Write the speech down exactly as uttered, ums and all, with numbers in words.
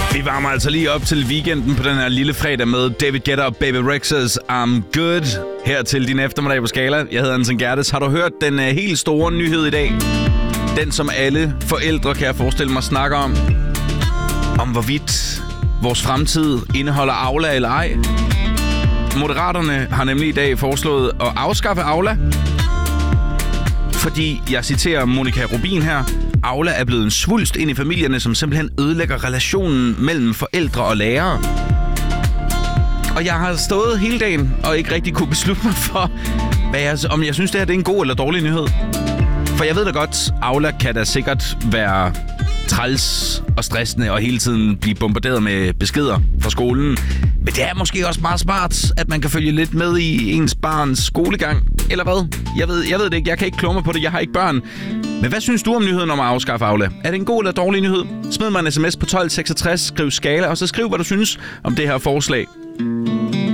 Vi varmer altså lige op til weekenden på den her lille fredag med David Guetta og Baby Rex's I'm Good. Her til din eftermiddag på Skala. Jeg hedder Anton Gerdes. Har du hørt den uh, helt store nyhed i dag? Den, som alle forældre, kan jeg forestille mig, snakker om. Om hvorvidt vores fremtid indeholder Aula eller ej. Moderaterne har nemlig i dag foreslået at afskaffe Aula. Fordi, jeg citerer Monika Rubin her, Aula er blevet en svulst ind i familierne, som simpelthen ødelægger relationen mellem forældre og lærere. Og jeg har stået hele dagen og ikke rigtig kunne beslutte mig for, hvad jeg, om jeg synes, det her det er en god eller dårlig nyhed. For jeg ved da godt, Aula kan da sikkert være træls og stressende og hele tiden blive bombarderet med beskeder fra skolen. Men det er måske også meget smart, at man kan følge lidt med i ens barns skolegang. Eller hvad? Jeg ved, jeg ved det ikke. Jeg kan ikke kloge mig på det. Jeg har ikke børn. Men hvad synes du om nyheden om at afskaffe Aula? Er det en god eller dårlig nyhed? Smid mig en sms på tolv seksogtres, skriv Skala, og så skriv, hvad du synes om det her forslag.